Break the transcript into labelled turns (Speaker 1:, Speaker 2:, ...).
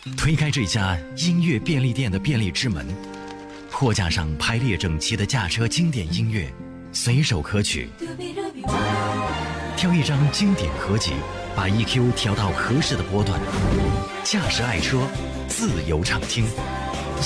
Speaker 1: 推开这家音乐便利店的便利之门，货架上排列整齐的驾车经典音乐，随手可取。挑一张经典合集，把 EQ 调到合适的波段，驾驶爱车，自由畅听。